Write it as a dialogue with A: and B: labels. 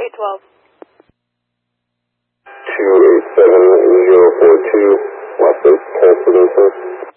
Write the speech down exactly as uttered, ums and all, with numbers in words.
A: eight twelve.
B: two eight seven zero four two, Las Vegas, transportation.